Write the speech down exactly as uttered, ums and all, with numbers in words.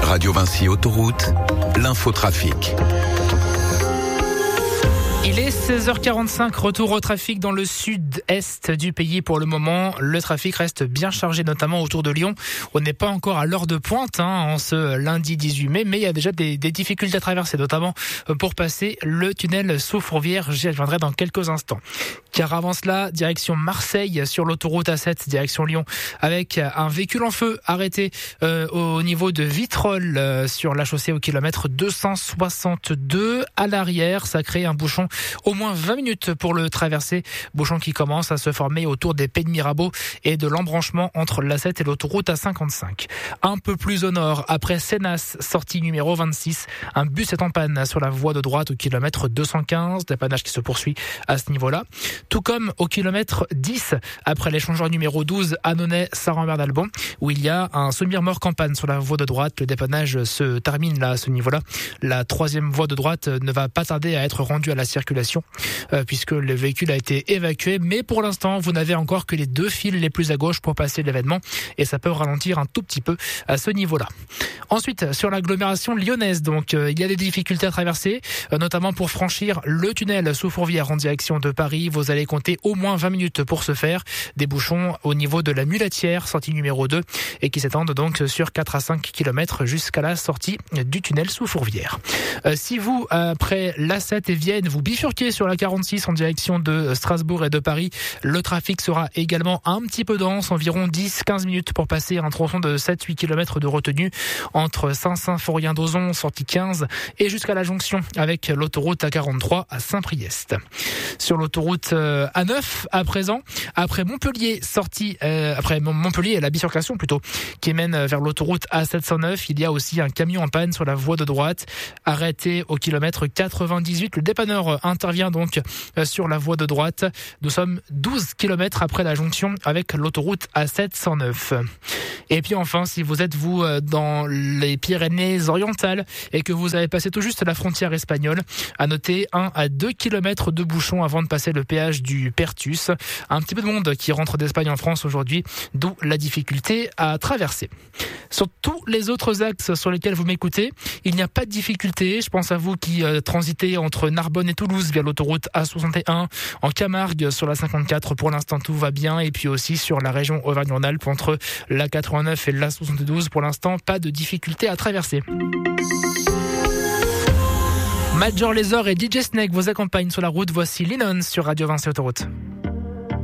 Radio Vinci Autoroute, l'infotrafic. Il est seize heures quarante-cinq, retour au trafic dans le sud-est du pays pour le moment. Le trafic reste bien chargé, notamment autour de Lyon. On n'est pas encore à l'heure de pointe hein, en ce lundi dix-huit mai, mais il y a déjà des, des difficultés à traverser, notamment pour passer le tunnel sous Fourvière. J'y reviendrai dans quelques instants. Car avant cela, direction Marseille sur l'autoroute A sept, direction Lyon, avec un véhicule en feu arrêté euh, au niveau de Vitrolles euh, sur la chaussée au kilomètre deux cent soixante-deux. À l'arrière, ça crée un bouchon au moins vingt minutes pour le traverser. Bouchon qui commence à se former autour des Pays de Mirabeau et de l'embranchement entre l'A sept et l'autoroute A cinquante-cinq. Un peu plus au nord, après Sénas, sortie numéro vingt-six, un bus est en panne sur la voie de droite au kilomètre deux cent quinze. Dépannage qui se poursuit à ce niveau-là. Tout comme au kilomètre dix, après l'échangeur numéro douze, Annonay-Saint-Rambert-d'Albon, où il y a un semi-remorque en panne sur la voie de droite. Le dépannage se termine là à ce niveau-là. La troisième voie de droite ne va pas tarder à être rendue à la circulation euh, puisque le véhicule a été évacué, mais pour l'instant vous n'avez encore que les deux fils les plus à gauche pour passer l'événement et ça peut ralentir un tout petit peu à ce niveau-là. Ensuite, sur l'agglomération lyonnaise, donc euh, il y a des difficultés à traverser, euh, notamment pour franchir le tunnel sous Fourvière en direction de Paris. Vous allez compter au moins vingt minutes pour ce faire. Des bouchons au niveau de la Mulatière, sortie numéro deux, et qui s'étendent donc sur quatre à cinq kilomètres jusqu'à la sortie du tunnel sous Fourvière. Euh, si vous, après l'A sept et Vienne, vous bifurquez sur la quarante-six en direction de Strasbourg et de Paris, le trafic sera également un petit peu dense, environ dix à quinze minutes pour passer un tronçon de sept à huit kilomètres de retenue entre Saint-Symphorien-d'Ozon, sortie quinze, et jusqu'à la jonction avec l'autoroute A quarante-trois à Saint-Priest. Sur l'autoroute A neuf, à présent, après Montpellier, sortie, euh, après Montpellier, la bifurcation plutôt, qui mène vers l'autoroute A sept cent neuf, il y a aussi un camion en panne sur la voie de droite, arrêté au kilomètre quatre-vingt-dix-huit. Le dépanneur intervient donc sur la voie de droite. Nous sommes douze kilomètres après la jonction avec l'autoroute A sept cent neuf. Et puis enfin, si vous êtes vous dans les Pyrénées-Orientales et que vous avez passé tout juste la frontière espagnole, à noter un à deux kilomètres de bouchons avant de passer le péage du Pertus. Un petit peu de monde qui rentre d'Espagne en France aujourd'hui, d'où la difficulté à traverser. Sur tous les autres axes sur lesquels vous m'écoutez, il n'y a pas de difficulté. Je pense à vous qui euh, transitez entre Narbonne et Toulouse via l'autoroute A soixante et un, en Camargue sur la cinquante-quatre, pour l'instant tout va bien, et puis aussi sur la région Auvergne-Rhône-Alpes entre l'A quatre-vingt-neuf et l'A soixante-douze, pour l'instant pas de difficulté à traverser. Major Lazer et D J Snake vous accompagnent sur la route. Voici Lennon sur Radio Vinci Autoroute.